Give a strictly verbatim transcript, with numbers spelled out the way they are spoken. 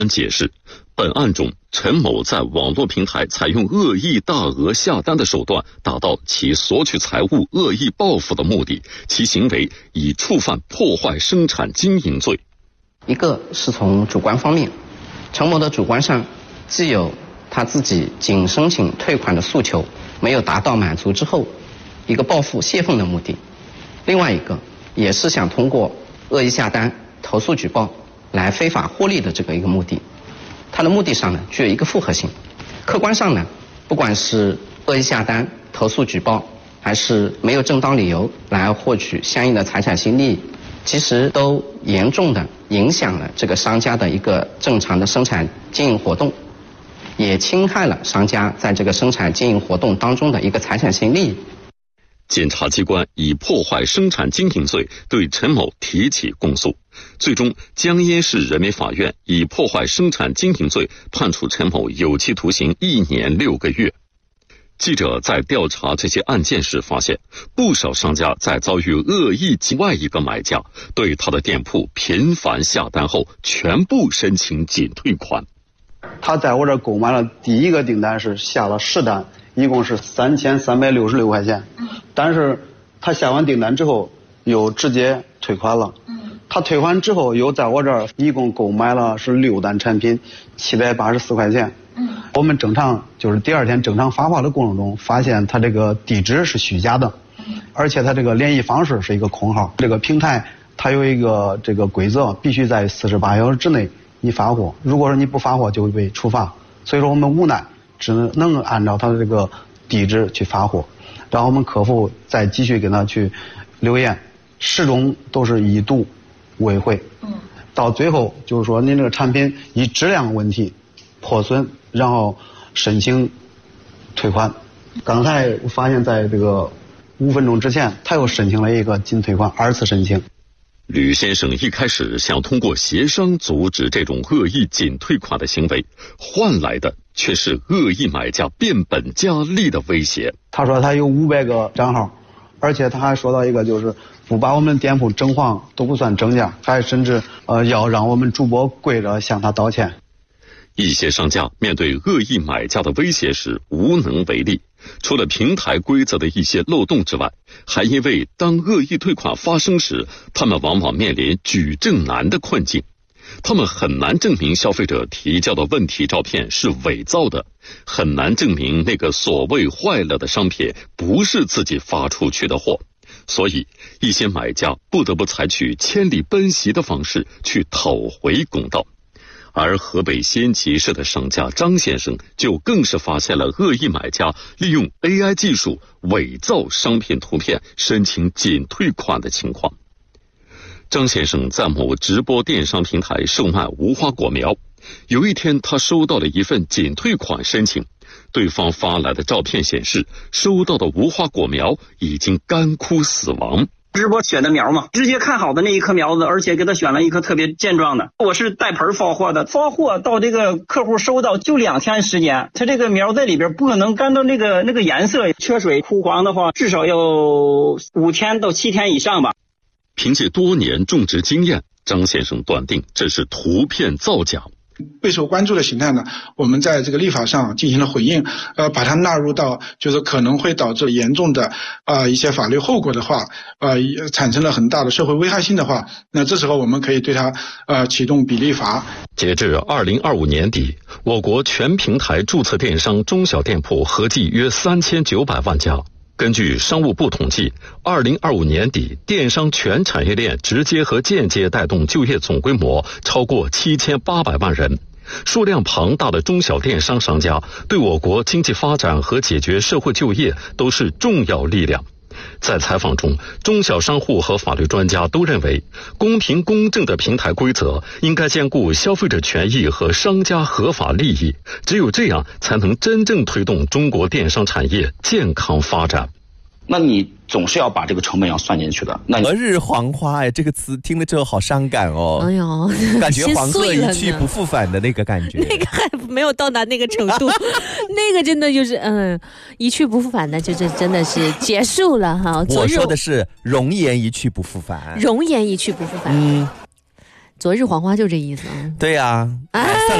解释，本案中陈某在网络平台采用恶意大额下单的手段，达到其索取财物、恶意报复的目的，其行为已触犯破坏生产经营罪。 一个是从主观方面，陈某的主观上既有他自己仅申请退款的诉求没有达到满足之后，一个报复泄愤的目的；另外一个也是想通过恶意下单、投诉举报来非法获利的这个一个目的。它的目的上呢具有一个复合性，客观上呢不管是恶意下单、投诉举报，还是没有正当理由来获取相应的财产性利益，其实都严重的影响了这个商家的一个正常的生产经营活动，也侵害了商家在这个生产经营活动当中的一个财产性利益。 检察机关以破坏生产经营罪对陈某提起公诉，最终江阴市人民法院以破坏生产经营罪判处陈某有期徒刑一年六个月。记者在调查这些案件时发现，不少商家在遭遇恶意另外一个买家对他的店铺频繁下单后，全部申请仅退款。 他在我这购买了第一个订单是下了十单，一共是三千三百六十六块钱，但是他下完订单之后又直接退款了。他退款之后又在我这儿一共购买了是六单产品，七百八十四块钱。我们正常就是第二天正常发货的过程中，发现他这个地址是虚假的，而且他这个联系方式是一个空号。这个平台它有一个这个规则，必须在四十八小时之内你发货，如果说你不发货就会被处罚。所以说我们无奈只能按照他的这个地址去发货，然后我们客服再继续跟他去留言，始终都是已读未回。嗯，到最后就是说您这个产品以质量问题破损，然后申请退款。刚才我发现在这个五分钟之前他又申请了一个仅退款，二次申请。 吕先生一开始想通过协商阻止这种恶意仅退款的行为，换来的却是恶意买家变本加厉的威胁。 他说他有五百个账号，而且他还说到一个就是不把我们店铺整黄都不算整价，还甚至呃要让我们主播跪着向他道歉。 一些商家面对恶意买家的威胁时无能为力，除了平台规则的一些漏洞之外，还因为当恶意退款发生时，他们往往面临举证难的困境。他们很难证明消费者提交的问题照片是伪造的，很难证明那个所谓坏了的商品不是自己发出去的货，所以一些买家不得不采取千里奔袭的方式去讨回公道。而河北仙骑市的商家张先生就更是发现了恶意买家利用 A I 技术伪造商品图片申请仅退款的情况。张先生在某直播电商平台售卖无花果苗，有一天他收到了一份仅退款申请，对方发来的照片显示，收到的无花果苗已经干枯死亡。 直播选的苗嘛，直接看好的那一棵苗子，而且给他选了一棵特别健壮的。我是带盆发货的，发货到这个客户收到就两天时间，他这个苗在里边不可能干到那个那个颜色，缺水枯黄的话，至少要五天到七天以上吧。 凭借多年种植经验，张先生断定这是图片造假。 备受关注的形态呢，我们在这个立法上进行了回应，呃，把它纳入到就是可能会导致严重的啊、呃、一些法律后果的话，呃，产生了很大的社会危害性的话，那这时候我们可以对它呃启动比例罚。 截至二零二五年底，我国全平台注册电商中小店铺合计约三千九百万家。根据商务部统计，二零二五年底，电商全产业链直接和间接带动就业总规模超过七千八百万人。数量庞大的中小电商商家对我国经济发展和解决社会就业都是重要力量。在采访中，中小商户和法律专家都认为，公平公正的平台规则应该兼顾消费者权益和商家合法利益，只有这样才能真正推动中国电商产业健康发展。 那你总是要把这个成本要算进去的。那隔日黄花哎，这个词听了之后好伤感哦。 哎呦， 感觉黄鹤一去不复返的那个感觉。 那个还没有到达那个程度，那个真的就是嗯，一去不复返的，就是真的是结束了哈。 我说的是容颜一去不复返， 容颜一去不复返。 嗯。 昨日黄花就这意思啊。 对呀、啊，哎，算了。